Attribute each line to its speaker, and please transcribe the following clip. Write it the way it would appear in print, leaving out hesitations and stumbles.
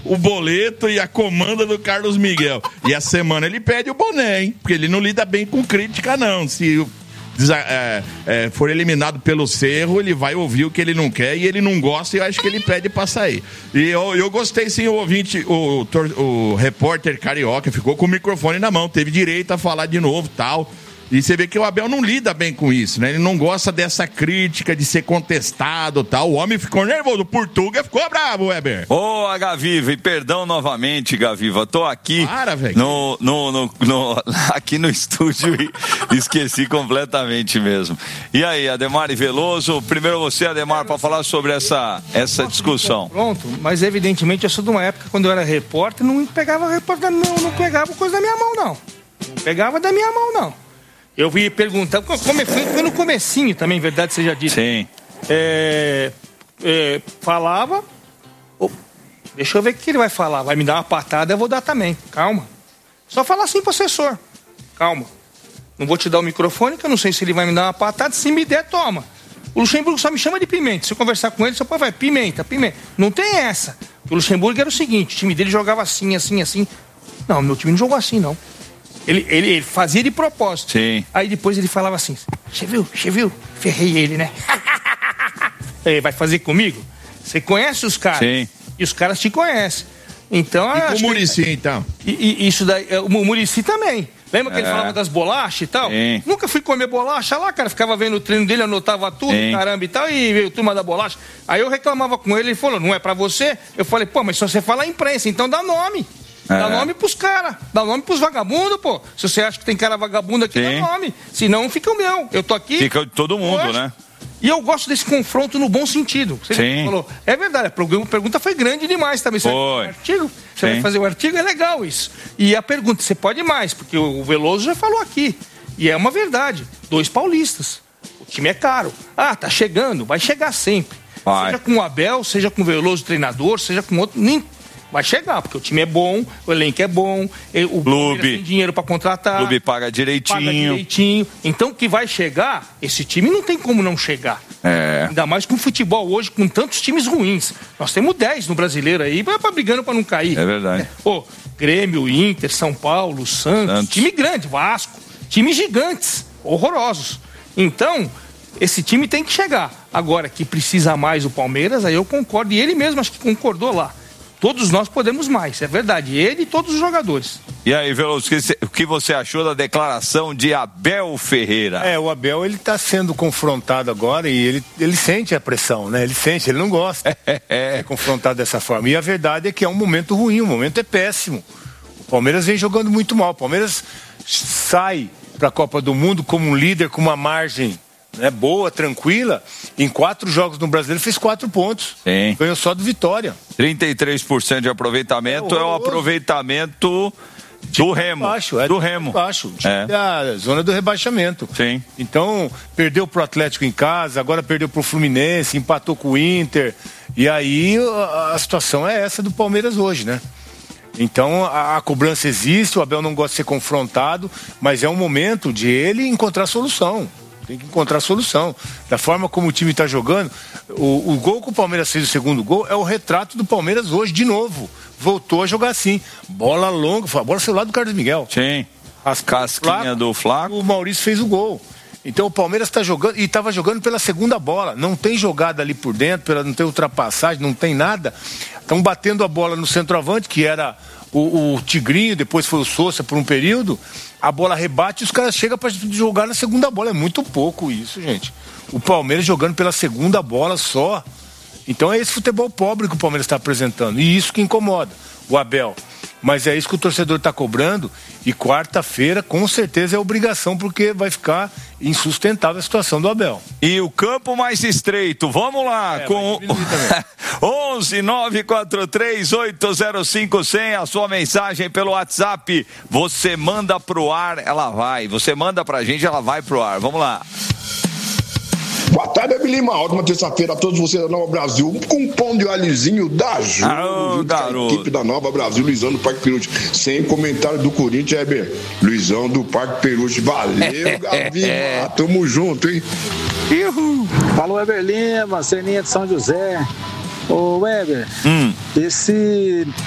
Speaker 1: o boleto e a comanda do Carlos Miguel. E a semana ele pede o boné, hein? Porque ele não lida bem com crítica, não. Se for eliminado pelo Cerro, ele vai ouvir o que ele não quer e ele não gosta e eu acho que ele pede pra sair. E eu gostei sim, o ouvinte, o repórter carioca ficou com o microfone na mão, teve direito a falar de novo, tal. E você vê que o Abel não lida bem com isso, né? Ele não gosta dessa crítica de ser contestado e tal. O homem ficou nervoso. O Portuga ficou bravo, Weber.
Speaker 2: Ô, Gaviva, e perdão novamente, Gaviva. Tô aqui aqui no estúdio e esqueci completamente mesmo. E aí, Ademar e Veloso, primeiro você, Ademar, para falar sobre essa discussão.
Speaker 3: Pronto, mas evidentemente eu sou de uma época quando eu era repórter, não pegava não pegava coisa da minha mão, não. Não pegava da minha mão, não. Eu vi perguntar, foi no comecinho também, verdade seja dita.
Speaker 2: Sim.
Speaker 3: Falava, deixa eu ver o que ele vai falar, vai me dar uma patada, eu vou dar também, calma. Só falar assim pro assessor, calma. Não vou te dar o microfone, que eu não sei se ele vai me dar uma patada, se me der, toma. O Luxemburgo só me chama de Pimenta, se eu conversar com ele, só vai, Pimenta. Não tem essa. O Luxemburgo era o seguinte, o time dele jogava assim. Não, meu time não jogou assim, não. Ele fazia de propósito.
Speaker 2: Sim.
Speaker 3: Aí depois ele falava assim, você viu? Ferrei ele, né? Ele vai fazer comigo? Você conhece os caras?
Speaker 2: Sim.
Speaker 3: E os caras te conhecem. Então,
Speaker 1: e com o Muricy, então?
Speaker 3: E isso daí, o Muricy também. Lembra que ele falava das bolachas e tal?
Speaker 2: Sim.
Speaker 3: Nunca fui comer bolacha lá, cara. Ficava vendo o treino dele, anotava tudo, caramba e tal, e veio turma da bolacha. Aí eu reclamava com ele falou, não é pra você? Eu falei, pô, mas se você fala imprensa, então dá nome. Dá nome pros caras, dá nome pros vagabundos, pô. Se você acha que tem cara vagabundo aqui, dá nome. Senão fica o meu. Eu tô aqui.
Speaker 2: Fica de todo mundo, né?
Speaker 3: E eu gosto desse confronto no bom sentido. Você falou. É verdade, a pergunta foi grande demais também. Você vai fazer o artigo, é legal isso. E a pergunta, você pode mais, porque o Veloso já falou aqui. E é uma verdade. 2 paulistas. O time é caro. Ah, tá chegando, vai chegar sempre.
Speaker 2: Vai.
Speaker 3: Seja com o Abel, seja com o Veloso treinador, seja com outro. Vai chegar, porque o time é bom, o elenco é bom, o clube tem dinheiro para contratar.
Speaker 2: O clube paga direitinho.
Speaker 3: Então, que vai chegar, esse time não tem como não chegar. Ainda mais com o futebol hoje, com tantos times ruins. Nós temos 10 no brasileiro aí, brigando para não cair.
Speaker 2: É verdade.
Speaker 3: Grêmio, Inter, São Paulo, Santos, time grande, Vasco, times gigantes, horrorosos. Então, esse time tem que chegar. Agora, que precisa mais o Palmeiras, aí eu concordo, e ele mesmo acho que concordou lá. Todos nós podemos mais, é verdade. Ele e todos os jogadores.
Speaker 2: E aí, Veloso, o que você achou da declaração de Abel Ferreira?
Speaker 4: O Abel, ele está sendo confrontado agora e ele sente a pressão, né? Ele não gosta de ser confrontado dessa forma. E a verdade é que é um momento ruim, o momento é péssimo. O Palmeiras vem jogando muito mal. O Palmeiras sai para a Copa do Mundo como um líder, com uma margem boa, tranquila. Em 4 jogos no Brasileiro fez 4 pontos.
Speaker 2: Sim.
Speaker 4: Ganhou só do Vitória.
Speaker 2: 33% de aproveitamento é o aproveitamento do Remo. Do Remo.
Speaker 4: Baixo. É a zona do rebaixamento.
Speaker 2: Sim.
Speaker 4: Então, perdeu pro Atlético em casa, agora perdeu pro Fluminense, empatou com o Inter. E aí a situação é essa do Palmeiras hoje, né? Então a cobrança existe, o Abel não gosta de ser confrontado, mas é um momento de ele encontrar solução. Tem que encontrar solução. Da forma como o time está jogando, o gol que o Palmeiras fez, o segundo gol, é o retrato do Palmeiras hoje, de novo. Voltou a jogar assim. Bola longa, a bola saiu lá do Carlos Miguel.
Speaker 2: Sim. As casquinhas do Flaco.
Speaker 4: O Maurício fez o gol. Então o Palmeiras está jogando, e estava jogando pela segunda bola. Não tem jogada ali por dentro, não tem ultrapassagem, não tem nada. Estão batendo a bola no centroavante, que era o Tigrinho, depois foi o Sousa por um período. A bola rebate e os caras chegam para jogar na segunda bola. É muito pouco isso, gente. O Palmeiras jogando pela segunda bola só. Então é esse futebol pobre que o Palmeiras está apresentando. E isso que incomoda o Abel. Mas é isso que o torcedor está cobrando. E quarta-feira, com certeza, é obrigação, porque vai ficar insustentável a situação do Abel.
Speaker 2: E o campo mais estreito, vamos lá, com 11-943-805-100, a sua mensagem pelo WhatsApp, você manda pro ar, ela vai, você manda pra gente, ela vai pro ar, vamos lá.
Speaker 5: Boa tarde, Lima. Ótima terça-feira a todos vocês da Nova Brasil, com um pão de alhozinho da Ju, a equipe da Nova Brasil, Luizão do Parque Peruche. Sem comentário do Corinthians, Heber. Luizão do Parque Peruche. Valeu, Gavinha. Tamo junto, hein?
Speaker 6: Falou, Heber Lima, Ceninha de São José. Ô, Weber, esse